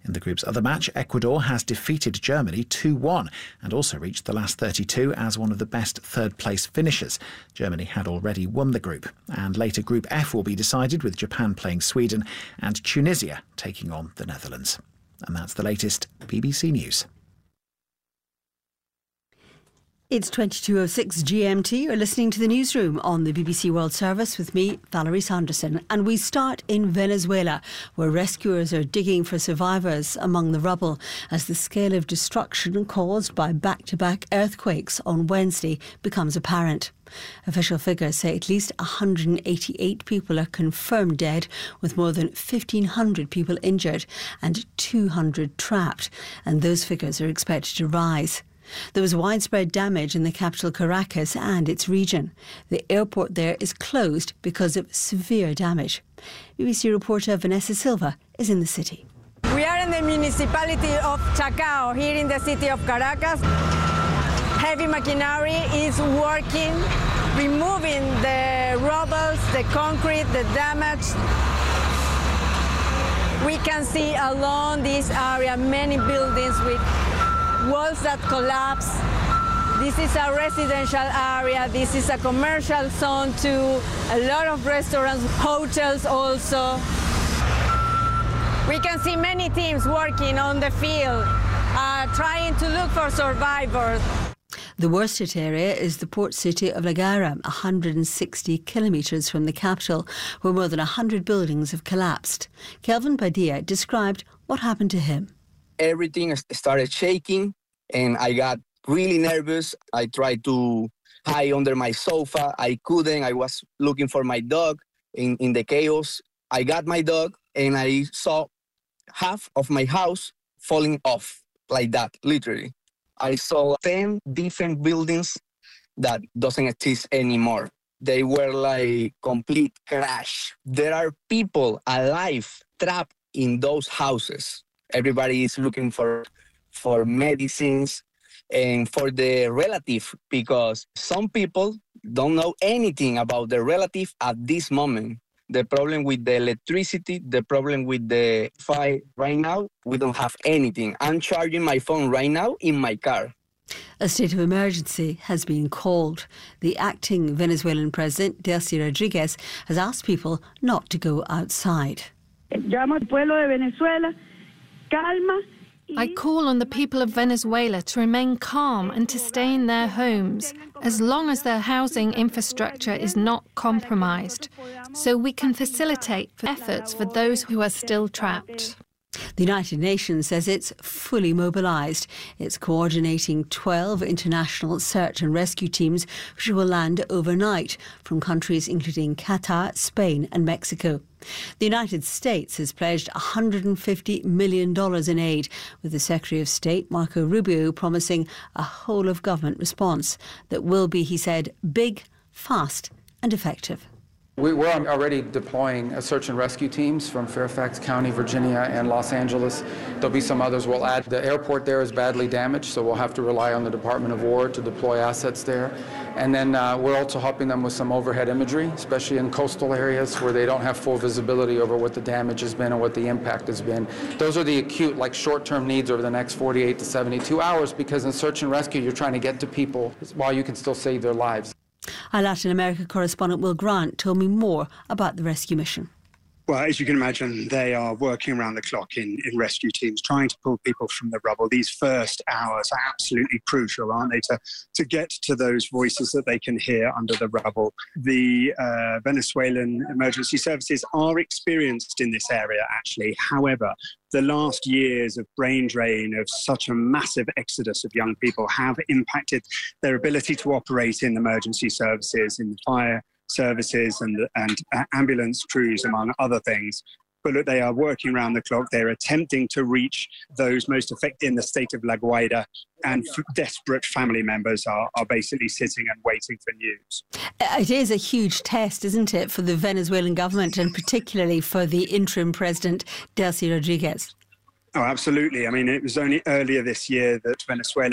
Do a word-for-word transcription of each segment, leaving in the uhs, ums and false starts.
In the group's other match, Ecuador has defeated Germany two one and also reached the last thirty-two as one of the best third-place finishers. Germany had already won the group. And later Group F will be decided with Japan playing Sweden and Tunisia taking on the Netherlands. And that's the latest B B C News. It's twenty-two oh six G M T. You're listening to the newsroom on the B B C World Service with me, Valerie Sanderson. And we start in Venezuela, where rescuers are digging for survivors among the rubble as the scale of destruction caused by back-to-back earthquakes on Wednesday becomes apparent. Official figures say at least one hundred eighty-eight people are confirmed dead, with more than fifteen hundred people injured and two hundred trapped. And those figures are expected to rise. There was widespread damage in the capital Caracas and its region. The airport there is closed because of severe damage. B B C reporter Vanessa Silva is in the city. We are in the municipality of Chacao, here in the city of Caracas. Heavy machinery is working, removing the rubble, the concrete, the damage. We can see along this area many buildings with walls that collapse. This is a residential area. This is a commercial zone too. A lot of restaurants, hotels also. We can see many teams working on the field, uh, trying to look for survivors. The worst hit area is the port city of La Guaira, one hundred sixty kilometres from the capital, where more than one hundred buildings have collapsed. Kelvin Padilla described what happened to him. Everything started shaking and I got really nervous. I tried to hide under my sofa. I couldn't. I was looking for my dog in, in the chaos. I got my dog and I saw half of my house falling off like that, literally. I saw ten different buildings that doesn't exist anymore. They were like complete crash. There are people alive trapped in those houses. Everybody is looking for for medicines and for the relative, because some people don't know anything about the relative at this moment. The problem with the electricity, the problem with the Wi-Fi right now, we don't have anything. I'm charging my phone right now in my car. A state of emergency has been called. The acting Venezuelan president, Delcy Rodriguez, has asked people not to go outside. Llamo al pueblo de Venezuela. Calma. I call on the people of Venezuela to remain calm and to stay in their homes as long as their housing infrastructure is not compromised, so we can facilitate efforts for those who are still trapped. The United Nations says it's fully mobilised. It's coordinating twelve international search and rescue teams which will land overnight from countries including Qatar, Spain and Mexico. The United States has pledged one hundred fifty million dollars in aid, with the Secretary of State, Marco Rubio, promising a whole-of-government response that will be, he said, big, fast and effective. We were already deploying search and rescue teams from Fairfax County, Virginia, and Los Angeles. There'll be some others we'll add. The airport there is badly damaged, so we'll have to rely on the Department of War to deploy assets there. And then uh, we're also helping them with some overhead imagery, especially in coastal areas where they don't have full visibility over what the damage has been and what the impact has been. Those are the acute, like short-term needs over the next forty-eight to seventy-two hours, because in search and rescue, you're trying to get to people while you can still save their lives. Our Latin America correspondent Will Grant told me more about the rescue mission. Well, as you can imagine, they are working around the clock in, in rescue teams, trying to pull people from the rubble. These first hours are absolutely crucial, aren't they, to, to get to those voices that they can hear under the rubble. The uh, Venezuelan emergency services are experienced in this area, actually. However, the last years of brain drain, of such a massive exodus of young people, have impacted their ability to operate in emergency services, in the fire services and, and ambulance crews, among other things. But look, they are working around the clock. They're attempting to reach those most affected in the state of La Guaira, and f- desperate family members are, are basically sitting and waiting for news. It is a huge test, isn't it, for the Venezuelan government, and particularly for the interim president, Delcy Rodriguez? Oh, absolutely. I mean, it was only earlier this year that Venezuela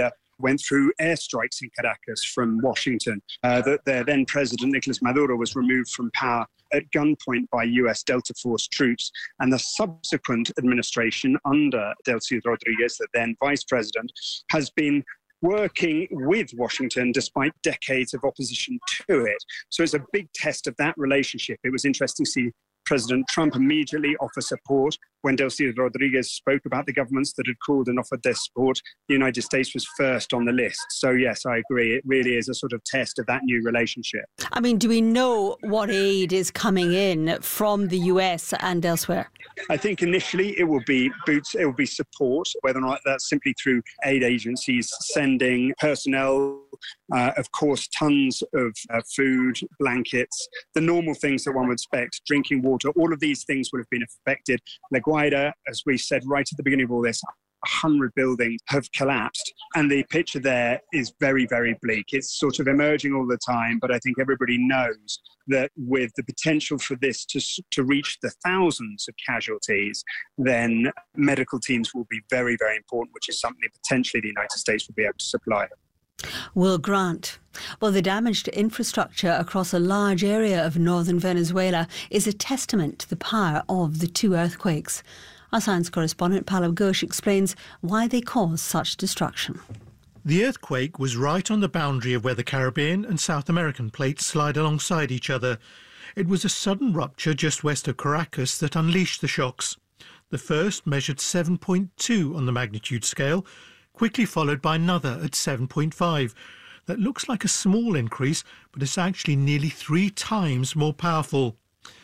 went through airstrikes in Caracas from Washington, uh, that their then president, Nicolas Maduro, was removed from power at gunpoint by U S Delta Force troops. And the subsequent administration under Delcy Rodriguez, the then vice president, has been working with Washington despite decades of opposition to it. So it's a big test of that relationship. It was interesting to see President Trump immediately offer support. When Delcy Rodriguez spoke about the governments that had called and offered their support, the United States was first on the list. So yes, I agree. It really is a sort of test of that new relationship. I mean, do we know what aid is coming in from the U S and elsewhere? I think initially it will be boots, it will be support, whether or not that's simply through aid agencies sending personnel, uh, of course, tons of uh, food, blankets, the normal things that one would expect, drinking water. All of these things would have been affected. La Guaira, as we said right at the beginning of all this, one hundred buildings have collapsed, and the picture there is very, very bleak. It's sort of emerging all the time, but I think everybody knows that with the potential for this to, to reach the thousands of casualties, then medical teams will be very, very important, which is something potentially the United States will be able to supply. Will Grant. Well, the damage to infrastructure across a large area of northern Venezuela is a testament to the power of the two earthquakes. Our science correspondent Pallab Ghosh explains why they caused such destruction. The earthquake was right on the boundary of where the Caribbean and South American plates slide alongside each other. It was a sudden rupture just west of Caracas that unleashed the shocks. The first measured seven point two on the magnitude scale, quickly followed by another at seven point five. That looks like a small increase, but it's actually nearly three times more powerful.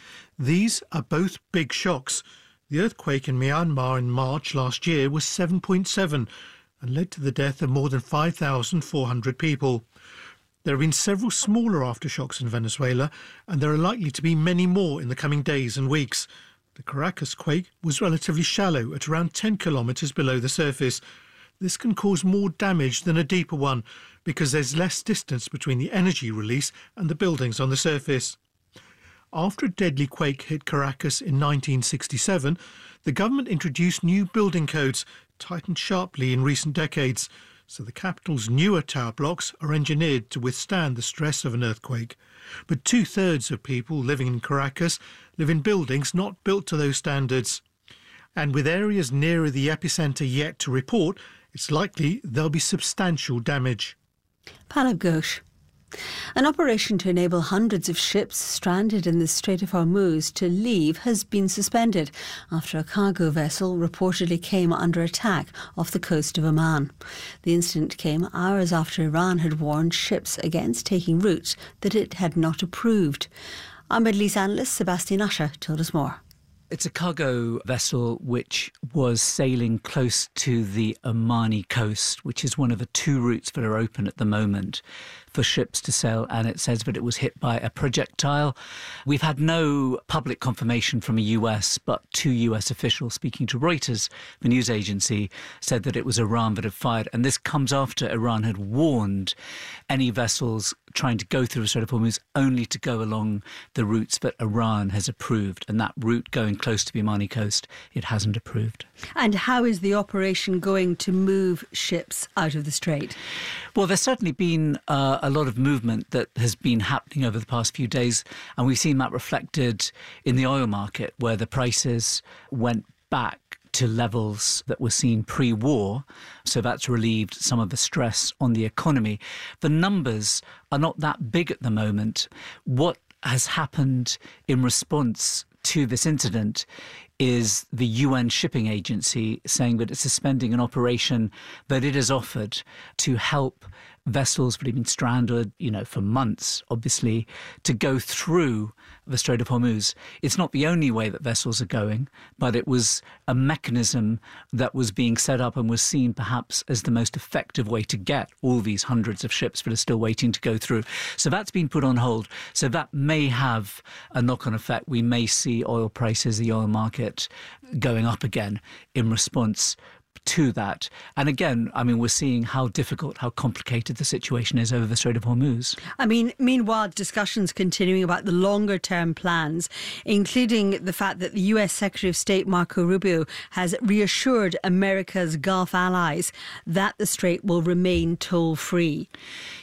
These are both big shocks. The earthquake in Myanmar in March last year was seven point seven and led to the death of more than five thousand four hundred people. There have been several smaller aftershocks in Venezuela, and there are likely to be many more in the coming days and weeks. The Caracas quake was relatively shallow at around ten kilometres below the surface. This can cause more damage than a deeper one because there's less distance between the energy release and the buildings on the surface. After a deadly quake hit Caracas in nineteen sixty-seven, the government introduced new building codes, tightened sharply in recent decades, so the capital's newer tower blocks are engineered to withstand the stress of an earthquake. But two-thirds of people living in Caracas live in buildings not built to those standards. And with areas nearer the epicentre yet to report, it's likely there'll be substantial damage. Pallab Ghosh. An operation to enable hundreds of ships stranded in the Strait of Hormuz to leave has been suspended after a cargo vessel reportedly came under attack off the coast of Oman. The incident came hours after Iran had warned ships against taking routes that it had not approved. Our Middle East analyst Sebastian Usher told us more. It's a cargo vessel which was sailing close to the Omani coast, which is one of the two routes that are open at the moment for ships to sail, and it says that it was hit by a projectile. We've had no public confirmation from the U S, but two U S officials speaking to Reuters, the news agency, said that it was Iran that had fired, and this comes after Iran had warned any vessels trying to go through the Strait of Hormuz only to go along the routes that Iran has approved, and that route going close to the Omani coast, it hasn't approved. And how is the operation going to move ships out of the strait? Well, there's certainly been uh, a lot of movement that has been happening over the past few days, and we've seen that reflected in the oil market, where the prices went back to levels that were seen pre-war, so that's relieved some of the stress on the economy. The numbers are not that big at the moment. What has happened in response to this incident is the U N shipping agency saying that it's suspending an operation that it has offered to help vessels that have been stranded, you know, for months, obviously, to go through the Strait of Hormuz. It's not the only way that vessels are going, but it was a mechanism that was being set up and was seen perhaps as the most effective way to get all these hundreds of ships that are still waiting to go through. So that's been put on hold. So that may have a knock-on effect. We may see oil prices, the oil market, going up again in response to that. And again, I mean, we're seeing how difficult, how complicated the situation is over the Strait of Hormuz. I mean, meanwhile, discussions continuing about the longer-term plans, including the fact that the U S Secretary of State Marco Rubio has reassured America's Gulf allies that the strait will remain toll-free.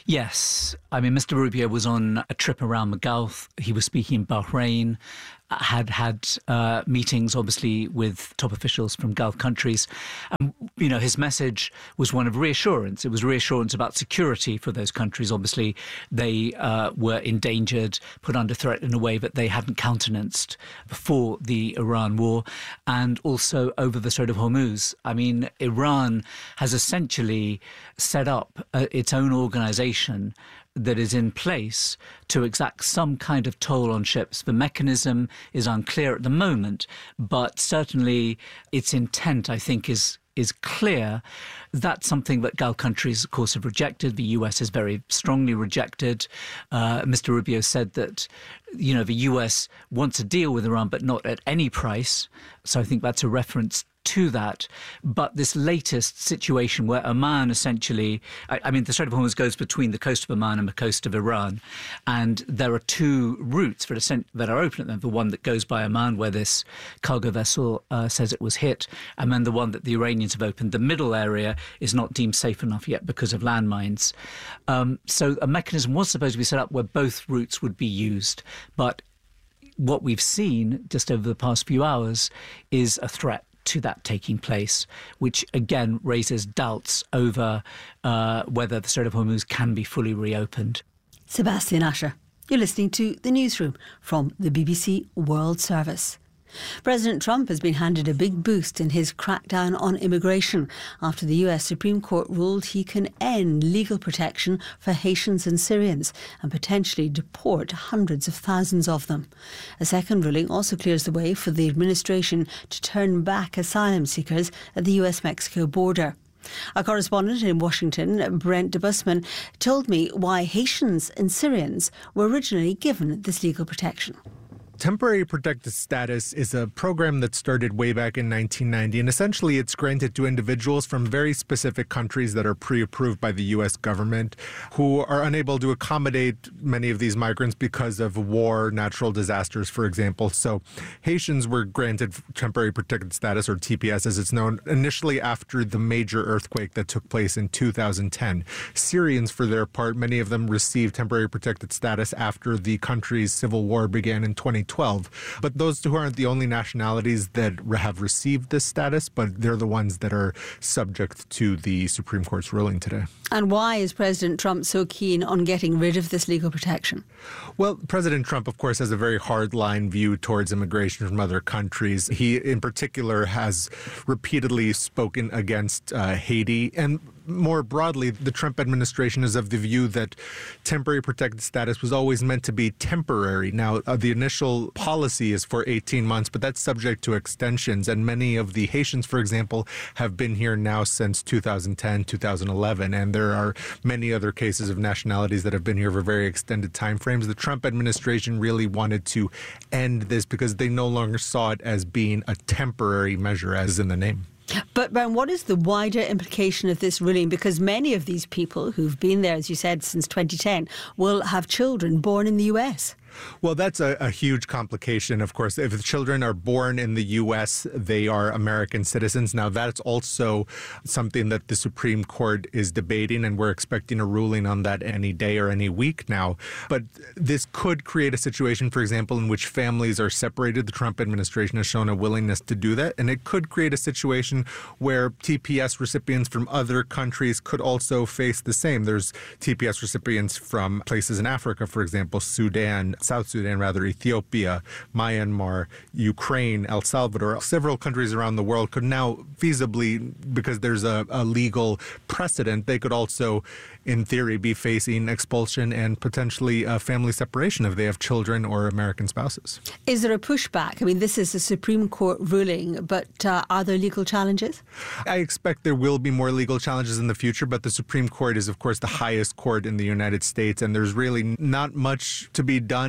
Yes. I mean, Mister Rubio was on a trip around the Gulf. He was speaking in Bahrain, had had uh, meetings, obviously, with top officials from Gulf countries. And, you know, his message was one of reassurance. It was reassurance about security for those countries. Obviously, they uh, were endangered, put under threat in a way that they hadn't countenanced before the Iran war, and also over the Strait of Hormuz. I mean, Iran has essentially set up uh, its own organization that is in place to exact some kind of toll on ships. The mechanism is unclear at the moment, but certainly its intent, I think, is is clear. That's something that Gulf countries, of course, have rejected. The U S has very strongly rejected. Uh, Mister Rubio said that, you know, the U S wants a deal with Iran, but not at any price. So I think that's a reference to that. But this latest situation where Oman essentially, I, I mean, the Strait of Hormuz goes between the coast of Oman and the coast of Iran. And there are two routes that are, sent, that are open at them. The one that goes by Oman, where this cargo vessel uh, says it was hit, and then the one that the Iranians have opened. The middle area is not deemed safe enough yet because of landmines. Um, so a mechanism was supposed to be set up where both routes would be used. But what we've seen just over the past few hours is a threat to that taking place, which again raises doubts over uh, whether the Strait of Hormuz can be fully reopened. Sebastian Asher, you're listening to The Newsroom from the B B C World Service. President Trump has been handed a big boost in his crackdown on immigration after the U S Supreme Court ruled he can end legal protection for Haitians and Syrians and potentially deport hundreds of thousands of them. A second ruling also clears the way for the administration to turn back asylum seekers at the U S Mexico border. Our correspondent in Washington, Brent de Busman, told me why Haitians and Syrians were originally given this legal protection. Temporary protected status is a program that started way back in nineteen ninety, and essentially it's granted to individuals from very specific countries that are pre-approved by the U S government who are unable to accommodate many of these migrants because of war, natural disasters, for example. So Haitians were granted temporary protected status, or T P S as it's known, initially after the major earthquake that took place in two thousand ten. Syrians, for their part, many of them received temporary protected status after the country's civil war began in twenty twelve. But those two aren't the only nationalities that have received this status, but they're the ones that are subject to the Supreme Court's ruling today. And why is President Trump so keen on getting rid of this legal protection? Well, President Trump, of course, has a very hard-line view towards immigration from other countries. He, in particular, has repeatedly spoken against uh, Haiti, and more broadly, the Trump administration is of the view that temporary protected status was always meant to be temporary. Now, uh, the initial policy is for eighteen months, but that's subject to extensions. And many of the Haitians, for example, have been here now since two thousand ten, two thousand eleven. And there are many other cases of nationalities that have been here for very extended timeframes. The Trump administration really wanted to end this because they no longer saw it as being a temporary measure, as in the name. But, Ben, what is the wider implication of this ruling? Because many of these people who've been there, as you said, since twenty ten, will have children born in the U S. Well, that's a, a huge complication, of course. If the children are born in the U S, they are American citizens. Now, that's also something that the Supreme Court is debating, and we're expecting a ruling on that any day or any week now. But this could create a situation, for example, in which families are separated. The Trump administration has shown a willingness to do that. And it could create a situation where T P S recipients from other countries could also face the same. There's T P S recipients from places in Africa, for example, Sudan, South Sudan, rather, Ethiopia, Myanmar, Ukraine, El Salvador. Several countries around the world could now feasibly, because there's a, a legal precedent, they could also, in theory, be facing expulsion and potentially uh, family separation if they have children or American spouses. Is there a pushback? I mean, this is a Supreme Court ruling, but uh, are there legal challenges? I expect there will be more legal challenges in the future, but the Supreme Court is, of course, the highest court in the United States, and there's really not much to be done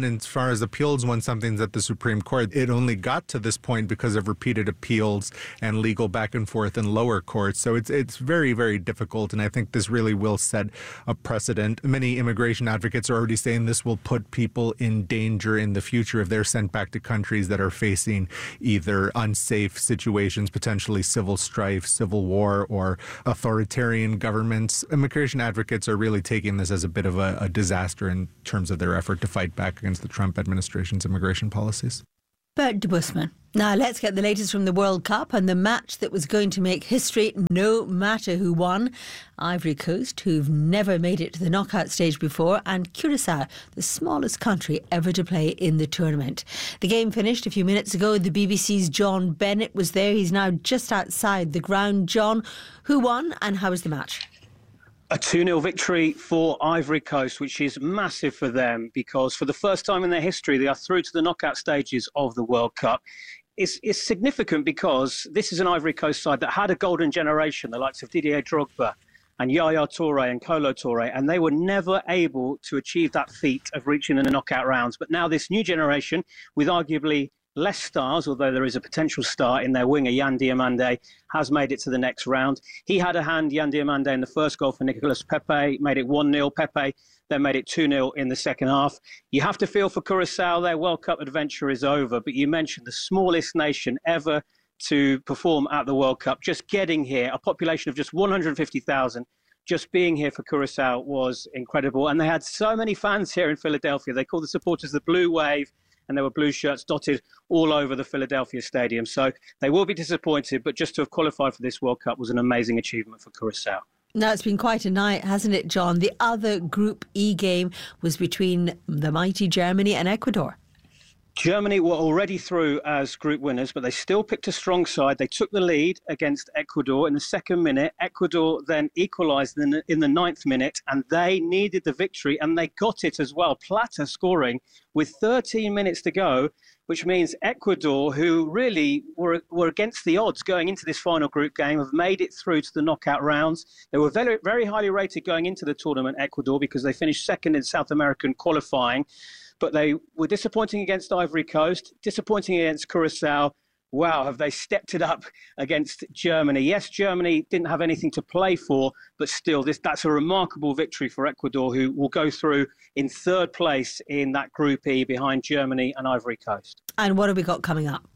as far as appeals when something's at the Supreme Court, it only got to this point because of repeated appeals and legal back and forth in lower courts. So it's it's very, very difficult, and I think this really will set a precedent. Many immigration advocates are already saying this will put people in danger in the future if they're sent back to countries that are facing either unsafe situations, potentially civil strife, civil war, or authoritarian governments. Immigration advocates are really taking this as a bit of a, a disaster in terms of their effort to fight back against the Trump administration's immigration policies. Bert de Busman. Now let's get the latest from the World Cup and the match that was going to make history no matter who won. Ivory Coast, who've never made it to the knockout stage before, and Curacao, the smallest country ever to play in the tournament. The game finished a few minutes ago. The B B C's John Bennett was there. He's now just outside the ground. John, who won and how was the match? A two nil victory for Ivory Coast, which is massive for them because for the first time in their history, they are through to the knockout stages of the World Cup. It's, it's significant because this is an Ivory Coast side that had a golden generation, the likes of Didier Drogba and Yaya Touré and Kolo Touré, and they were never able to achieve that feat of reaching the knockout rounds. But now this new generation, with arguably less stars, although there is a potential star in their winger, Yan Diomande, has made it to the next round. He had a hand, Yan Diomande, in the first goal for Nicolas Pepe, made it one nil. Pepe then made it two nil in the second half. You have to feel for Curacao, their World Cup adventure is over, but you mentioned the smallest nation ever to perform at the World Cup. Just getting here, a population of just one hundred fifty thousand, just being here for Curacao was incredible. And they had so many fans here in Philadelphia. They called the supporters the Blue Wave, and there were blue shirts dotted all over the Philadelphia Stadium. So they will be disappointed, but just to have qualified for this World Cup was an amazing achievement for Curacao. Now, it's been quite a night, hasn't it, John? The other Group E game was between the mighty Germany and Ecuador. Germany were already through as group winners, but they still picked a strong side. They took the lead against Ecuador in the second minute. Ecuador then equalised in the, in the ninth minute, and they needed the victory, and they got it as well. Plata scoring with thirteen minutes to go, which means Ecuador, who really were, were against the odds going into this final group game, have made it through to the knockout rounds. They were very, very highly rated going into the tournament, Ecuador, because they finished second in South American qualifying. But they were disappointing against Ivory Coast, disappointing against Curacao. Wow, have they stepped it up against Germany? Yes, Germany didn't have anything to play for, but still, this that's a remarkable victory for Ecuador, who will go through in third place in that Group E behind Germany and Ivory Coast. And what have we got coming up?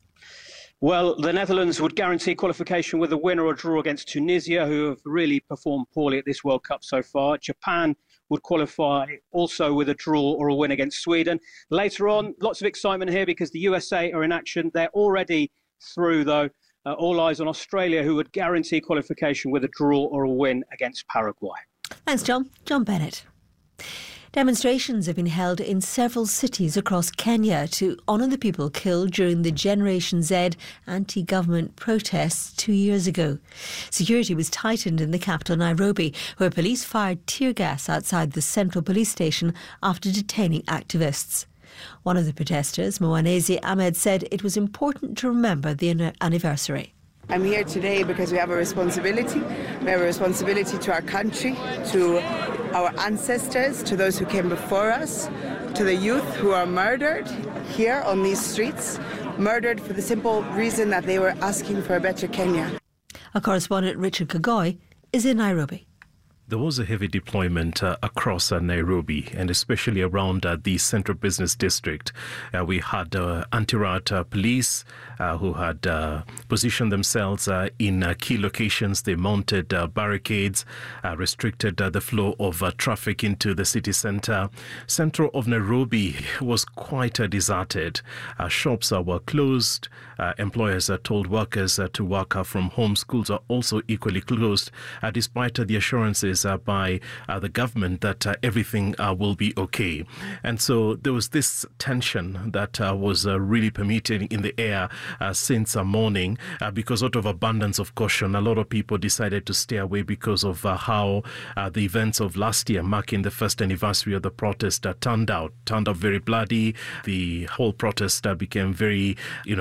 Well, the Netherlands would guarantee qualification with a win or a draw against Tunisia, who have really performed poorly at this World Cup so far. Japan would qualify also with a draw or a win against Sweden. Later on, lots of excitement here because the U S A are in action. They're already through, though. Uh, all eyes on Australia, who would guarantee qualification with a draw or a win against Paraguay. Thanks, John. John Bennett. Demonstrations have been held in several cities across Kenya to honour the people killed during the Generation Z anti-government protests two years ago. Security was tightened in the capital, Nairobi, where police fired tear gas outside the central police station after detaining activists. One of the protesters, Mwanezi Ahmed, said it was important to remember the anniversary. I'm here today because we have a responsibility. We have a responsibility to our country, to our ancestors, to those who came before us, to the youth who are murdered here on these streets, murdered for the simple reason that they were asking for a better Kenya. Our correspondent Richard Kagoy is in Nairobi. There was a heavy deployment uh, across uh, Nairobi, and especially around uh, the Central Business District. Uh, we had uh, anti-riot uh, police uh, who had uh, positioned themselves uh, in uh, key locations. They mounted uh, barricades, uh, restricted uh, the flow of uh, traffic into the city centre. Central of Nairobi was quite uh, deserted. Uh, shops uh, were closed. Uh, employers uh, told workers uh, to work uh, from home. Schools are also equally closed, uh, despite uh, the assurances Uh, by uh, the government that uh, everything uh, will be okay. And so there was this tension that uh, was uh, really permeating in the air uh, since uh, morning uh, because out of abundance of caution, a lot of people decided to stay away because of uh, how uh, the events of last year, marking the first anniversary of the protest, uh, turned out, turned out very bloody. The whole protest uh, became very, you know, chaotic.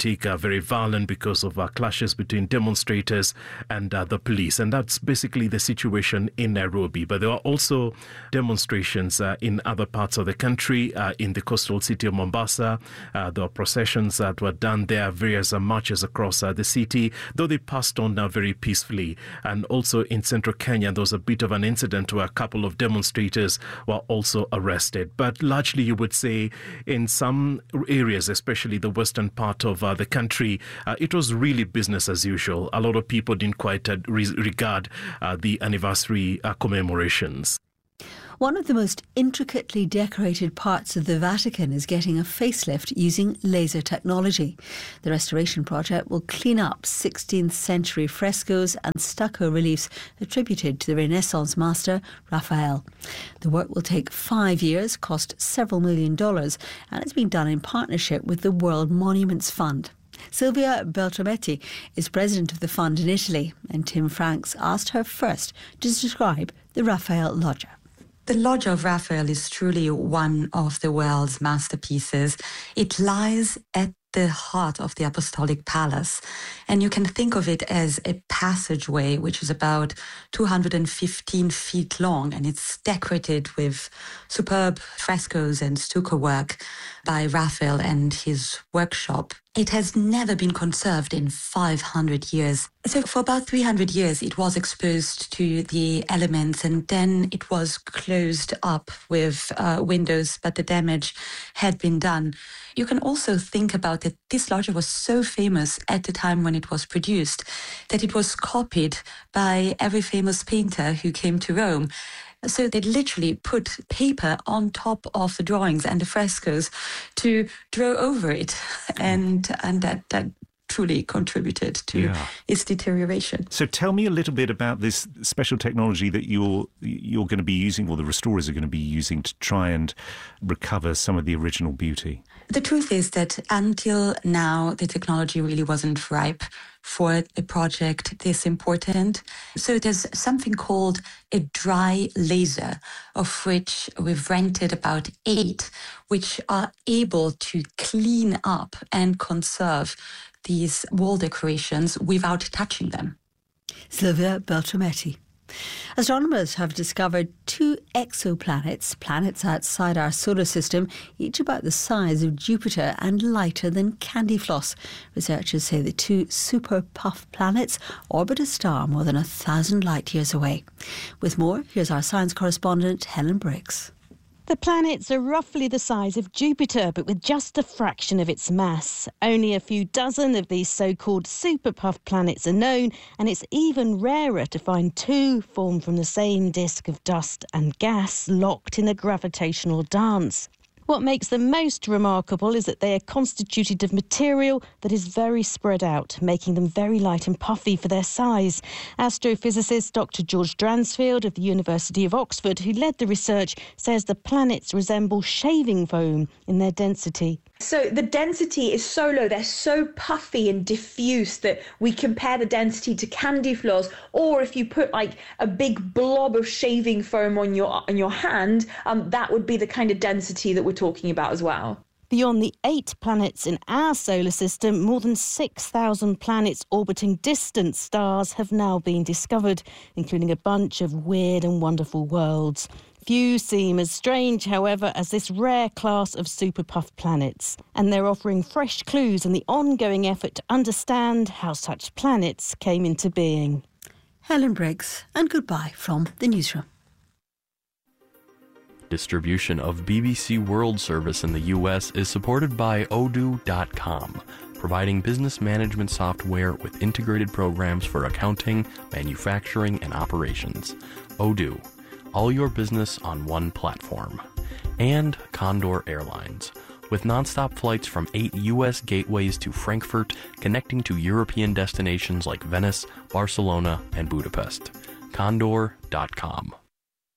chaotic, uh, very violent because of uh, clashes between demonstrators and uh, the police. And that's basically the situation in Nairobi. But there are also demonstrations uh, in other parts of the country, uh, in the coastal city of Mombasa. Uh, there are processions that were done there, various uh, marches across uh, the city, though they passed on now very peacefully. And also in central Kenya, there was a bit of an incident where a couple of demonstrators were also arrested. But largely, you would say, in some areas, especially the western part of uh, the country, uh, it was really business as usual. A lot of people didn't quite uh, re- regard uh, the anniversary uh, commemorations. One of the most intricately decorated parts of the Vatican is getting a facelift using laser technology. The restoration project will clean up sixteenth century frescoes and stucco reliefs attributed to the Renaissance master Raphael. The work will take five years, cost several million dollars, and it's been done in partnership with the World Monuments Fund. Silvia Beltrametti is president of the fund in Italy, and Tim Franks asked her first to describe the Raphael Loggia. The Loggia of Raphael is truly one of the world's masterpieces. It lies at the heart of the Apostolic Palace, and you can think of it as a passageway which is about two hundred fifteen feet long, and it's decorated with superb frescoes and stucco work by Raphael and his workshop. It has never been conserved in five hundred years. So for about three hundred years, it was exposed to the elements, and then it was closed up with uh, windows, but the damage had been done. You can also think about it. This loggia was so famous at the time when it was produced that it was copied by every famous painter who came to Rome. So they literally put paper on top of the drawings and the frescoes to draw over it. And and that, that truly contributed to yeah. its deterioration. So tell me a little bit about this special technology that you're you're going to be using, or the restorers are going to be using, to try and recover some of the original beauty. The truth is that until now, the technology really wasn't ripe for a project this important. So there's something called a dry laser, of which we've rented about eight, which are able to clean up and conserve these wall decorations without touching them. Silvia Beltrametti. Astronomers have discovered two exoplanets, planets outside our solar system, each about the size of Jupiter and lighter than candy floss. Researchers say the two super puff planets orbit a star more than a thousand light years away. With more, here's our science correspondent Helen Briggs. The planets are roughly the size of Jupiter, but with just a fraction of its mass. Only a few dozen of these so-called super-puff planets are known, and it's even rarer to find two formed from the same disk of dust and gas locked in a gravitational dance. What makes them most remarkable is that they are constituted of material that is very spread out, making them very light and puffy for their size. Astrophysicist Doctor George Dransfield of the University of Oxford, who led the research, says the planets resemble shaving foam in their density. So the density is so low, they're so puffy and diffuse that we compare the density to candy floss, or if you put like a big blob of shaving foam on your on your hand, um, that would be the kind of density that we're talking about as well. Beyond the eight planets in our solar system, more than six thousand planets orbiting distant stars have now been discovered, including a bunch of weird and wonderful worlds. Few seem as strange, however, as this rare class of super-puff planets. And they're offering fresh clues in the ongoing effort to understand how such planets came into being. Helen Briggs, and goodbye from the newsroom. Distribution of B B C World Service in the U S is supported by Odoo dot com, providing business management software with integrated programs for accounting, manufacturing, and operations. Odoo. All your business on one platform. And Condor Airlines, with nonstop flights from eight U S gateways to Frankfurt, connecting to European destinations like Venice, Barcelona, and Budapest. Condor dot com.